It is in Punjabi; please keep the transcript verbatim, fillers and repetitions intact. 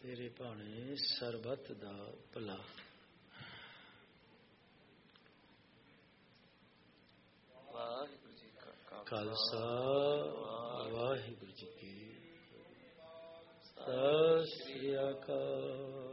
ਤੇਰੇ ਭਾਣੇ ਸਰਬੱਤ ਦਾ ਭਲਾ। ਵਾਹਿਗੁਰੂ ਜੀ ਕਾ ਖਾਲਸਾ ਵਾਹਿਗੁਰੂ ਜੀ ਕੀ ਸਤਿ ਸ੍ਰੀ ਅਕਾਲ।